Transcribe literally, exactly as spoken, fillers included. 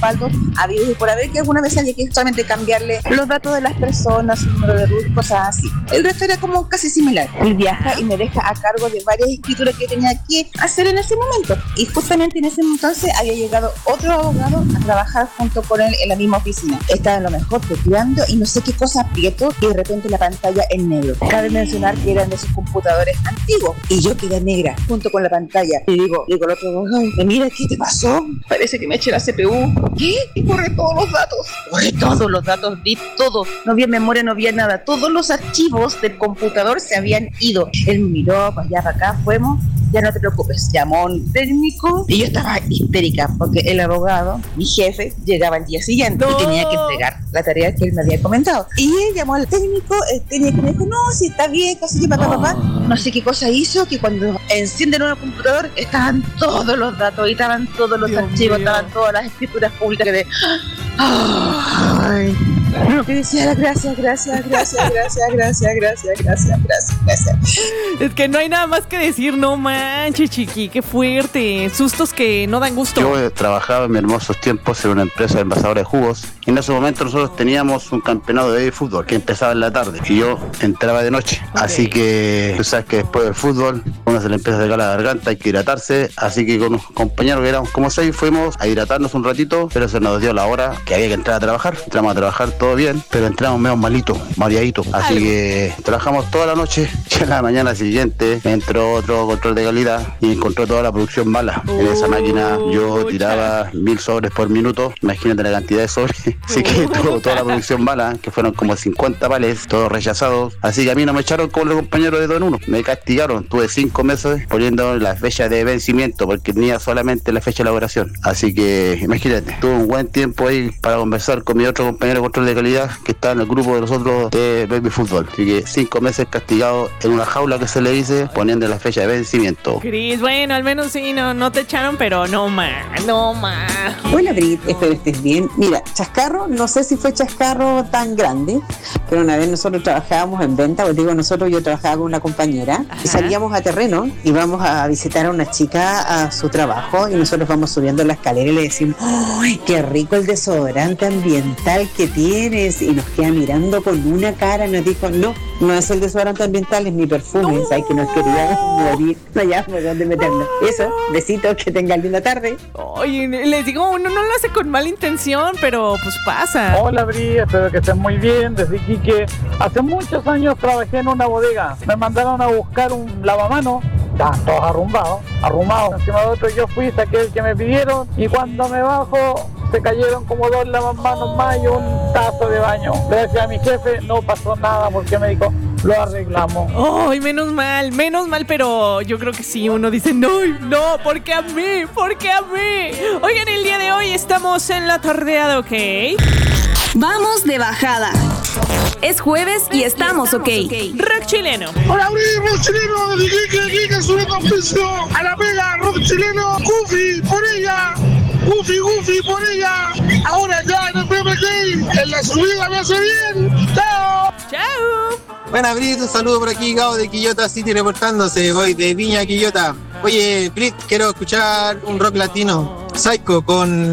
respaldos habidos y por haber, que alguna vez había que solamente cambiarle los datos de las personas, su número de root, cosas así. El resto era como casi similar. Él viaja y me deja a cargo de varias escrituras que tenía que hacer en ese momento. Y justamente en ese entonces había llegado otro abogado a trabajar junto con él en la misma oficina. Estaba en lo mejor tecleando y no sé qué cosa aprieto y de repente la pantalla en negro. Cabe mencionar que eran de esos computadores antiguos y yo quedé negra junto con la pantalla. Y digo, digo al otro abogado, mira, ¿qué te pasó? Parece que me eché la C P U. ¿Qué? Y borré todos los datos. Borré todos los datos, vi todo. No había memoria, no había nada. Todos los archivos del computador se habían ido. Él me miró, para allá, para acá, fuimos. Ya no te preocupes, llamó un técnico y yo estaba histérica porque el abogado, mi jefe, llegaba el día siguiente no. y tenía que entregar la tarea que él me había comentado. Y él llamó al técnico, el técnico me dijo, no, si está bien, casi que papá, papá. No sé qué cosa hizo, que cuando enciende el nuevo computador estaban todos los datos y estaban todos los Dios archivos, mío. Estaban todas las escrituras públicas de... Ay. Que decía gracias, gracias, gracias, gracias, gracias, gracias, gracias, gracias, gracias. Es que no hay nada más que decir, no manches, chiqui, qué fuerte. Sustos que no dan gusto. Yo trabajaba en mis hermosos tiempos en una empresa de envasadora de jugos y en ese momento nosotros teníamos un campeonato de fútbol que empezaba en la tarde y yo entraba de noche. Okay. Así que tú sabes que después del fútbol uno se le empieza a secar la garganta, hay que hidratarse. Así que con unos compañeros que éramos como seis fuimos a hidratarnos un ratito, pero se nos dio la hora que había que entrar a trabajar. Entramos a trabajar todo bien, pero entramos medio malitos, mareaditos. Así Algo. que trabajamos toda la noche y en la mañana siguiente entró otro control de calidad y encontró toda la producción mala. Uh, en esa máquina yo tiraba mil sobres por minuto, imagínate la cantidad de sobres. Así que todo, toda la producción mala, que fueron como cincuenta pales, todos rechazados. Así que a mí no me echaron como los compañeros de dos en uno, me castigaron. Tuve cinco meses poniendo la fecha de vencimiento porque tenía solamente la fecha de elaboración. Así que imagínate, tuve un buen tiempo ahí para conversar con mi otro compañero de control de calidad que está en el grupo de nosotros de Baby Fútbol. Así que cinco meses castigado en una jaula que se le dice poniendo la fecha de vencimiento. Cris, bueno, al menos sí, no, no te echaron, pero no más, no más. Hola Brit, espero estés bien. Mira, chascarro, no sé si fue chascarro tan grande, pero una vez nosotros trabajábamos en venta, os digo nosotros, yo trabajaba con una compañera. Ajá. Y salíamos a terreno y vamos a visitar a una chica a su trabajo y nosotros vamos subiendo la escalera y le decimos, ¡ay, qué rico el desodorante ambiental que tienes! Y nos queda mirando con una cara, nos dijo, no, no es el desodorante ambiental, es mi perfume. No. ¿Sabes que nos quería morir? No hayamos dónde meternos. Eso, besitos, que tengan linda tarde. Oye, les digo, uno no lo hace con mala intención, pero pues pasa. Hola Bri, espero que estén muy bien. Desde Iquique, hace muchos años trabajé en una bodega. Me mandaron a buscar un lavamanos. Estaban todos arrumbados, arrumados encima de otro. Yo fui, saqué el que me pidieron y cuando me bajo se cayeron como dos lavamanos más y un tazo de baño. Gracias a mi jefe no pasó nada porque me dijo, lo arreglamos. Ay, menos mal, menos mal, pero yo creo que sí, uno dice, no, no, ¿por qué a mí? ¿Por qué a mí? Oigan, el día de hoy estamos en la tardeada, ¿ok? Vamos de bajada. Es jueves y estamos ok. Rock chileno. Hola, rock chileno. De Iquique, Iquique, subiendo un precio a la pega. Rock chileno. Goofy, por ella. Goofy, Goofy, por ella. Ahora ya en el P M K. En la subida me hace bien. Chao. Chao. Buenas, Brit, un saludo por aquí, Gabo de Quillota City reportándose. Voy de Viña a Quillota. Oye, Brit, quiero escuchar un rock latino. Psycho con